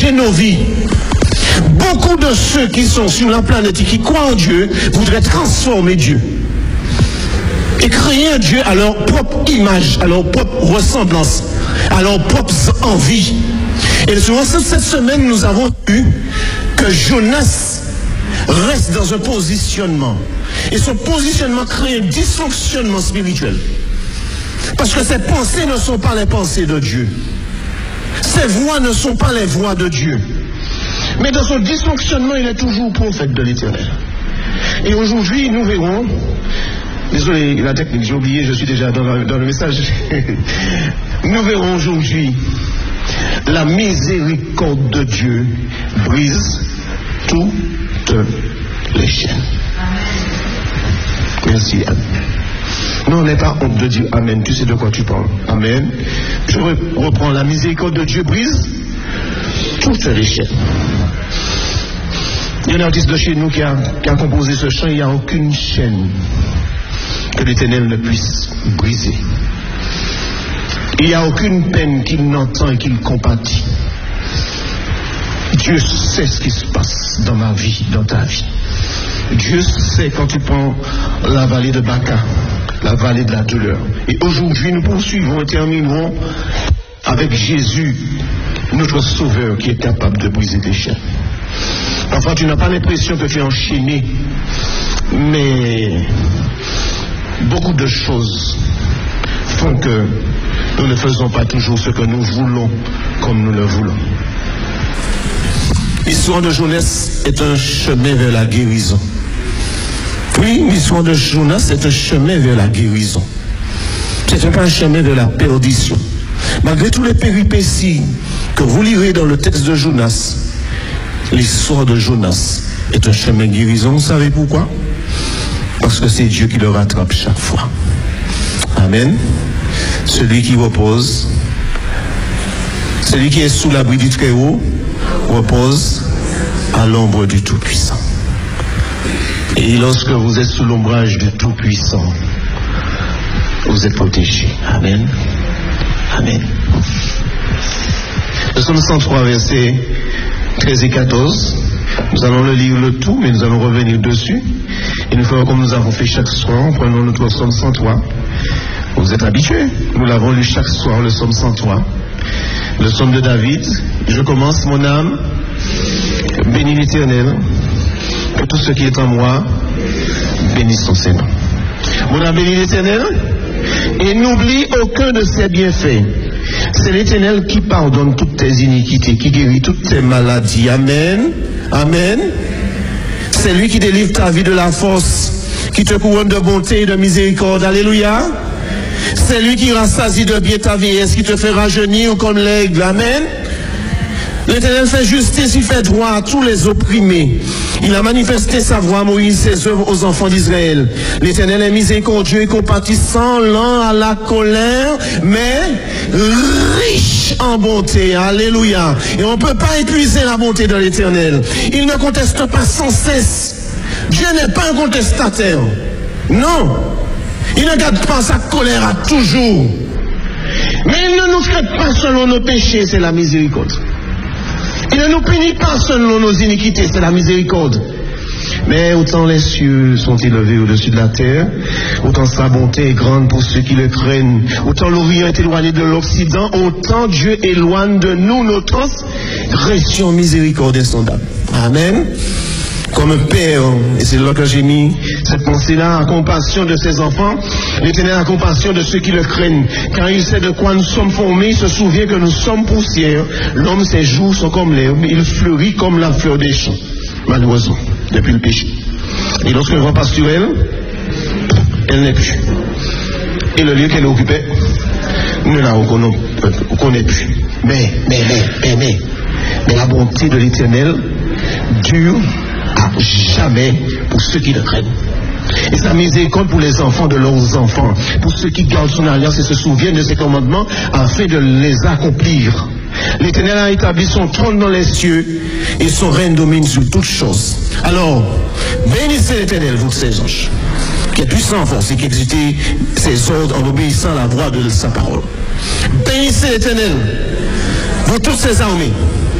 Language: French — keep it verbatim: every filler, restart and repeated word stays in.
changer nos vies. Beaucoup de ceux qui sont sur la planète et qui croient en Dieu voudraient transformer Dieu et créer un Dieu à leur propre image, à leur propre ressemblance, à leurs propres envies. Et souvent, cette semaine, nous avons vu que Jonas reste dans un positionnement. Et son positionnement crée un dysfonctionnement spirituel. Parce que ses pensées ne sont pas les pensées de Dieu. Ses voix ne sont pas les voix de Dieu. Mais dans son dysfonctionnement, il est toujours prophète de l'Éternel. Et aujourd'hui, nous verrons... Désolé, la technique, j'ai oublié, je suis déjà dans, la, dans le message. Nous verrons aujourd'hui la miséricorde de Dieu brise toutes les chaînes. Merci, Anne. Non, n'aie pas honte de dire Amen. Tu sais de quoi tu parles. Amen. Je reprends. La miséricorde de Dieu brise toutes les chaînes. Il y a un artiste de chez nous qui a, qui a composé ce chant. Il n'y a aucune chaîne que l'Éternel ne puisse briser. Il n'y a aucune peine qu'il n'entend et qu'il compatit. Dieu sait ce qui se passe dans ma vie, dans ta vie. Dieu sait quand tu prends la vallée de Baca, la vallée de la douleur. Et aujourd'hui, nous poursuivons et terminerons avec Jésus, notre Sauveur, qui est capable de briser tes chaînes. Parfois, tu n'as pas l'impression que tu es enchaîné, mais beaucoup de choses font que nous ne faisons pas toujours ce que nous voulons comme nous le voulons. L'histoire de Jonas est un chemin vers la guérison. Oui, l'histoire de Jonas est un chemin vers la guérison. C'est pas un chemin vers la perdition. Malgré tous les péripéties que vous lirez dans le texte de Jonas, l'histoire de Jonas est un chemin de guérison. Vous savez pourquoi? Parce que c'est Dieu qui le rattrape chaque fois. Amen. Celui qui repose, celui qui est sous l'abri du Très-Haut, repose à l'ombre du Tout-Puissant. Et lorsque vous êtes sous l'ombrage du Tout-Puissant, vous êtes protégé. Amen. Amen. Le psaume cent trois, versets treize et quatorze. Nous allons le lire le tout, mais nous allons revenir dessus. Et nous ferons comme nous avons fait chaque soir. Prenons notre psaume cent trois. Vous êtes habitués. Nous l'avons lu chaque soir, le psaume cent trois. Le psaume de David. Je commence, mon âme. Bénis l'Éternel. Que tout ce qui est en moi bénisse son Seigneur. Mon âme bénis l'Éternel. Et n'oublie aucun de ses bienfaits. C'est l'Éternel qui pardonne toutes tes iniquités, qui guérit toutes tes maladies. Amen. Amen. C'est lui qui délivre ta vie de la force, qui te couronne de bonté et de miséricorde. Alléluia. C'est lui qui rassasie de bien ta vieillesse, qui te fait rajeunir comme l'aigle. Amen. L'Éternel fait justice, il fait droit à tous les opprimés. Il a manifesté sa voix à Moïse, ses œuvres aux enfants d'Israël. L'Éternel est miséricordieux et compatissant, lent à la colère, mais riche en bonté. Alléluia. Et on ne peut pas épuiser la bonté de l'Éternel. Il ne conteste pas sans cesse. Dieu n'est pas un contestataire. Non. Il ne garde pas sa colère à toujours. Mais il ne nous traite pas selon nos péchés, c'est la miséricorde. Il ne nous punit pas selon nos iniquités, c'est la miséricorde. Mais autant les cieux sont élevés au-dessus de la terre, autant sa bonté est grande pour ceux qui le craignent. Autant l'Orient est éloigné de l'Occident, autant Dieu éloigne de nous nos transgressions. Miséricorde insondable. Amen. Comme un père, et c'est là que j'ai mis cette pensée-là, a compassion de ses enfants, l'Éternel a compassion de ceux qui le craignent, car il sait de quoi nous sommes formés, il se souvient que nous sommes poussière. L'homme, ses jours sont comme l'herbe, il fleurit comme la fleur des champs, malheureusement, depuis le péché. Et lorsqu'on repasse sur elle, elle n'est plus. Et le lieu qu'elle occupait, nous la reconnaît plus. Mais, mais, mais, mais, mais, mais la bonté de l'Éternel dure à jamais pour ceux qui le craignent. Et sa miséricorde pour les enfants de leurs enfants, pour ceux qui gardent son alliance et se souviennent de ses commandements afin de les accomplir. L'Éternel a établi son trône dans les cieux et son règne domine sur toutes choses. Alors, bénissez l'Éternel, vous ses anges, qui est puissant en force et qui exécute ses ordres en obéissant à la voix de sa parole. Bénissez l'Éternel, vous toutes ses armées,